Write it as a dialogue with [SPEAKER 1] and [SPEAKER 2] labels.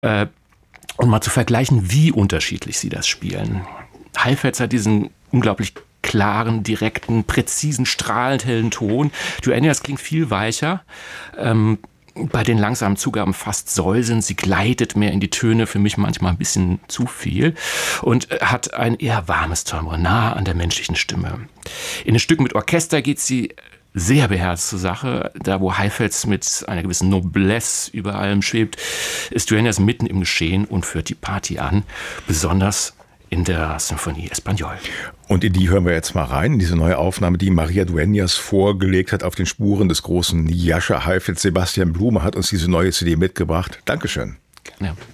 [SPEAKER 1] Und mal zu vergleichen, wie unterschiedlich sie das spielen. Heifetz hat diesen unglaublich klaren, direkten, präzisen, strahlend hellen Ton. Dueñas klingt viel weicher. Bei den langsamen Zugaben fast säuselnd. Sie gleitet mehr in die Töne, für mich manchmal ein bisschen zu viel. Und hat ein eher warmes Timbre, nah an der menschlichen Stimme. In den Stücken mit Orchester geht sie sehr beherzt zur Sache. Da, wo Heifetz mit einer gewissen Noblesse über allem schwebt, ist Dueñas mitten im Geschehen und führt die Party an. Besonders in der Symphonie Español.
[SPEAKER 2] Und in die hören wir jetzt mal rein, in diese neue Aufnahme, die Maria Dueñas vorgelegt hat auf den Spuren des großen Jascha Heifetz. Sebastian Blume hat uns diese neue CD mitgebracht. Dankeschön.
[SPEAKER 1] Gerne.